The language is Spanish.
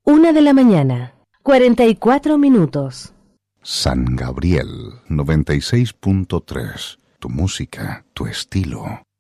1:00 a.m, 44 minutos. San Gabriel 96.3. Tu música, tu estilo.